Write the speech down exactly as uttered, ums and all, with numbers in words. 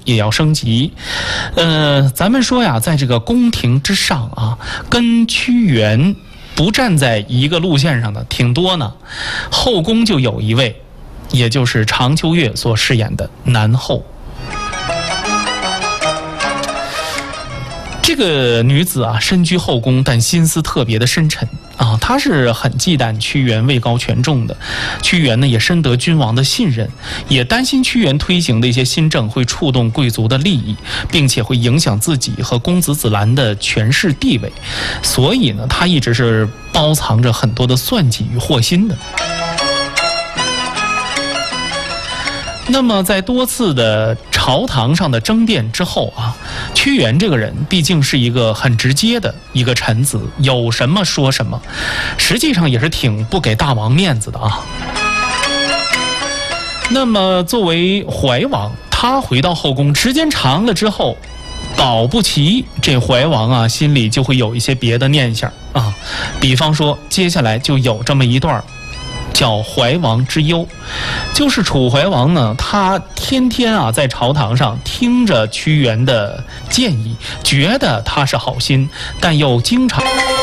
也要升级。呃，咱们说呀，在这个宫廷之上啊，跟屈原不站在一个路线上的挺多呢。后宫就有一位，也就是常秋月所饰演的南后。这个女子啊，身居后宫，但心思特别的深沉啊。她是很忌惮屈原位高权重的，屈原呢也深得君王的信任，也担心屈原推行的一些新政会触动贵族的利益，并且会影响自己和公子子兰的权势地位，所以呢，她一直是包藏着很多的算计与祸心的。那么在多次的朝堂上的争辩之后啊，屈原这个人毕竟是一个很直接的一个臣子，有什么说什么，实际上也是挺不给大王面子的啊。那么作为怀王，他回到后宫时间长了之后，保不齐这怀王啊心里就会有一些别的念想啊，比方说接下来就有这么一段叫怀王之忧，就是楚怀王呢，他天天啊在朝堂上听着屈原的建议，觉得他是好心，但又经常